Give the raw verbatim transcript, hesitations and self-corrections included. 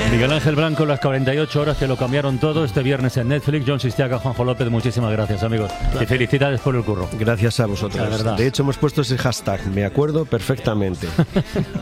Miguel Ángel Blanco, las cuarenta y ocho horas que lo cambiaron todo este viernes en Netflix. Jon Sistiaga, Juanjo López, muchísimas gracias, amigos. Y felicidades por el curro. Gracias a vosotros. La verdad. De hecho, hemos puesto ese hashtag, me acuerdo perfectamente.